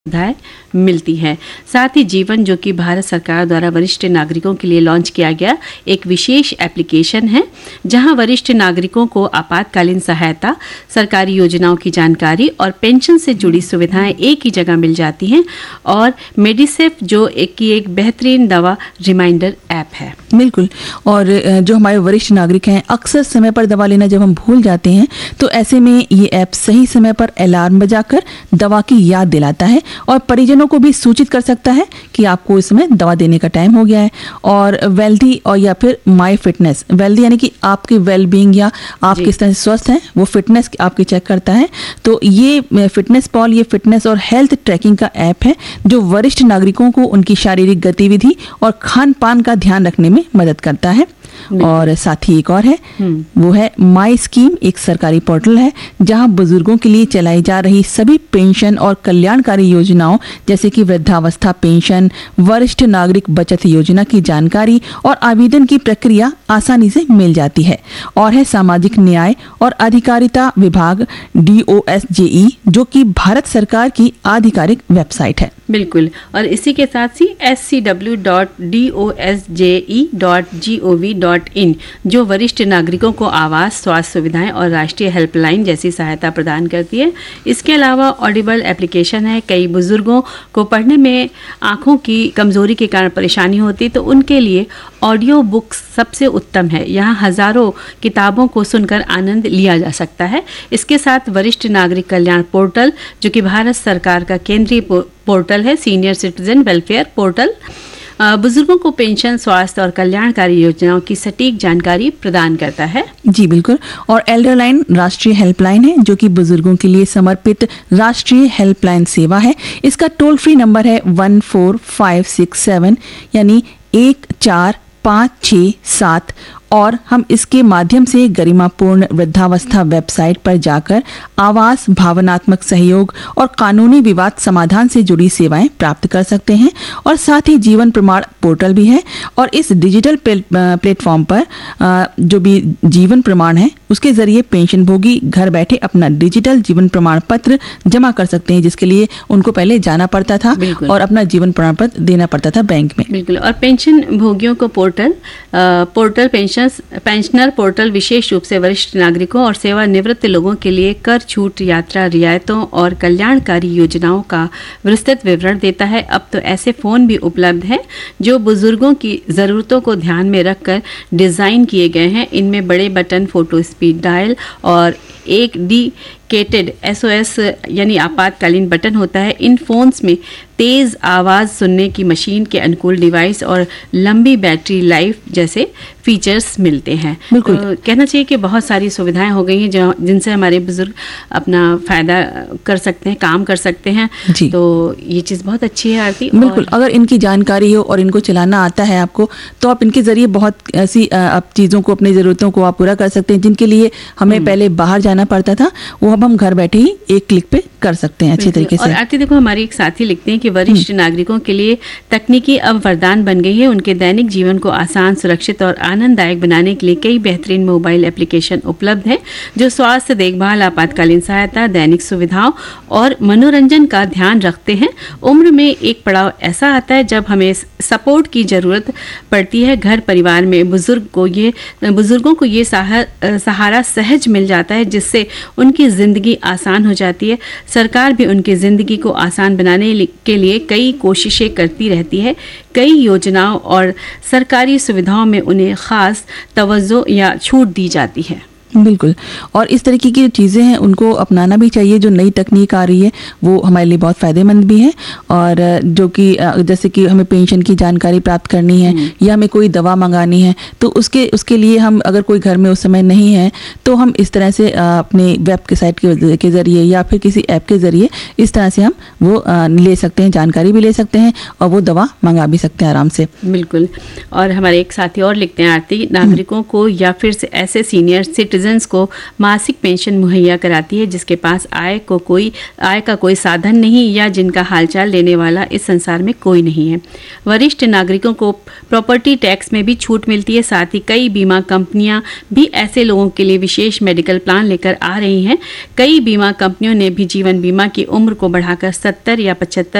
सुविधाएं मिलती हैं। साथ ही जीवन, जो कि भारत सरकार द्वारा वरिष्ठ नागरिकों के लिए लॉन्च किया गया एक विशेष एप्लीकेशन है, जहां वरिष्ठ नागरिकों को आपातकालीन सहायता, सरकारी योजनाओं की जानकारी और पेंशन से जुड़ी सुविधाएं एक ही जगह मिल जाती हैं। और मेडिसेफ जो एक बेहतरीन दवा रिमाइंडर ऐप है। बिल्कुल। और जो हमारे वरिष्ठ नागरिक हैं, अक्सर समय पर दवा लेना जब हम भूल जाते हैं, तो ऐसे में ये ऐप सही समय पर अलार्म बजाकर दवा की याद दिलाता है और परिजनों को भी सूचित कर सकता है कि आपको इस समय दवा देने का टाइम हो गया है। और वेल्दी और या फिर माई फिटनेस, वेल्दी यानी कि आपकी वेलबींग या आप किस तरह से स्वस्थ हैं, वो फिटनेस आपकी चेक करता है। तो ये फिटनेस पॉल, ये फिटनेस और हेल्थ ट्रैकिंग का ऐप है जो वरिष्ठ नागरिकों को उनकी शारीरिक गतिविधि और खान पान का ध्यान रखने में मदद करता है। और साथ ही एक और है, वो है माई स्कीम, एक सरकारी पोर्टल है जहां बुजुर्गों के लिए चलाई जा रही सभी पेंशन और कल्याणकारी योजनाओं जैसे कि वृद्धावस्था पेंशन, वरिष्ठ नागरिक बचत योजना की जानकारी और आवेदन की प्रक्रिया आसानी से मिल जाती है। और है सामाजिक न्याय और अधिकारिता विभाग DOSJE, जो कि भारत सरकार की आधिकारिक वेबसाइट है। बिल्कुल। और इसी के साथ ही scw.dosje.gov.in जो वरिष्ठ नागरिकों को आवास, स्वास्थ्य सुविधाएं और राष्ट्रीय हेल्पलाइन जैसी सहायता प्रदान करती है। इसके अलावा ऑडिबल एप्लीकेशन है। कई बुजुर्गों को पढ़ने में आंखों की कमजोरी के कारण परेशानी होती है, तो उनके लिए ऑडियो बुक्स सबसे उत्तम है। यहाँ हजारों किताबों को सुनकर आनंद लिया जा सकता है। इसके साथ वरिष्ठ नागरिक कल्याण पोर्टल, जो कि भारत सरकार का केंद्रीय पोर्टल है, सीनियर सिटीजन वेलफेयर पोर्टल, बुजुर्गों को पेंशन, स्वास्थ्य और कल्याणकारी योजनाओं की सटीक जानकारी प्रदान करता है। जी बिल्कुल। और एल्डर लाइन राष्ट्रीय हेल्पलाइन है, जो कि बुजुर्गों के लिए समर्पित राष्ट्रीय हेल्पलाइन सेवा है। इसका टोल फ्री नंबर है 14567 यानी 14567। और हम इसके माध्यम से गरिमापूर्ण वृद्धावस्था वेबसाइट पर जाकर आवास, भावनात्मक सहयोग और कानूनी विवाद समाधान से जुड़ी सेवाएं प्राप्त कर सकते हैं। और साथ ही जीवन प्रमाण पोर्टल भी है। और इस डिजिटल प्लेटफॉर्म पर जो भी जीवन प्रमाण है, उसके जरिए पेंशन भोगी घर बैठे अपना डिजिटल जीवन प्रमाण पत्र जमा कर सकते हैं, जिसके लिए उनको पहले जाना पड़ता था और अपना जीवन प्रमाण पत्र देना पड़ता था बैंक में। बिल्कुल। और पेंशन भोगियों को पोर्टल पेंशनर पोर्टल विशेष रूप से वरिष्ठ नागरिकों और सेवानिवृत्त लोगों के लिए कर छूट, यात्रा रियायतों और कल्याणकारी योजनाओं का विस्तृत विवरण देता है। अब तो ऐसे फोन भी उपलब्ध हैं जो बुजुर्गों की जरूरतों को ध्यान में रखकर डिजाइन किए गए हैं। इनमें बड़े बटन, फोटो स्पीड डायल और एक डेडिकेटेड SOS यानी आपातकालीन बटन होता है। इन फोन्स में तेज आवाज सुनने की मशीन के अनुकूल डिवाइस और लंबी बैटरी लाइफ जैसे फीचर्स मिलते हैं। तो कहना चाहिए कि बहुत सारी सुविधाएं हो गई हैं जिनसे हमारे बुजुर्ग अपना फायदा कर सकते हैं, काम कर सकते हैं। तो ये चीज़ बहुत अच्छी है आरती। बिल्कुल। अगर इनकी जानकारी हो और इनको चलाना आता है आपको, तो आप इनके जरिए बहुत ऐसी आप चीज़ों को, अपनी ज़रूरतों को आप पूरा कर सकते हैं, जिनके लिए हमें पहले बाहर जाना पड़ता था, वो अब हम घर बैठे ही एक क्लिक पे कर सकते हैं अच्छे तरीके से। और आरती देखो, हमारे एक साथी लिखते हैं कि वरिष्ठ नागरिकों के लिए तकनीकी अब वरदान बन गई है। उनके दैनिक जीवन को आसान, सुरक्षित और आनंददायक बनाने के लिए कई बेहतरीन मोबाइल एप्लीकेशन उपलब्ध हैं, जो स्वास्थ्य देखभाल, आपातकालीन सहायता, दैनिक सुविधाओं और मनोरंजन का ध्यान रखते हैं। उम्र में एक पड़ाव ऐसा आता है जब हमें सपोर्ट की जरूरत पड़ती है। घर परिवार में बुजुर्गों को ये सहारा सहज मिल जाता है, जिससे उनकी जिंदगी आसान हो जाती है। सरकार भी उनकी जिंदगी को आसान बनाने के लिए कई कोशिशें करती रहती है। कई योजनाओं और सरकारी सुविधाओं में उन्हें खास तवज्जो या छूट दी जाती है। बिल्कुल। और इस तरीके की चीज़ें हैं, उनको अपनाना भी चाहिए। जो नई तकनीक आ रही है वो हमारे लिए बहुत फ़ायदेमंद भी है। और जो कि जैसे कि हमें पेंशन की जानकारी प्राप्त करनी है या हमें कोई दवा मंगानी है, तो उसके लिए हम अगर कोई घर में उस समय नहीं है, तो हम इस तरह से अपने वेब के साइट के ज़रिए या फिर किसी ऐप के ज़रिए इस तरह से हम वो ले सकते हैं, जानकारी भी ले सकते हैं और वो दवा मंगा भी सकते हैं आराम से। बिल्कुल। और हमारे एक साथी और लिखते हैं आरती, नागरिकों को या फिर ऐसे सीनियर सिटीजन को मासिक पेंशन मुहैया कराती है जिसके पास आय का कोई साधन नहीं या जिनका हालचाल लेने वाला इस संसार में कोई नहीं है। वरिष्ठ नागरिकों को प्रॉपर्टी टैक्स में भी छूट मिलती है। साथ ही कई बीमा कंपनियां भी ऐसे लोगों के लिए विशेष मेडिकल प्लान लेकर आ रही हैं। कई बीमा कंपनियों ने भी जीवन बीमा की उम्र को बढ़ाकर 70 या 75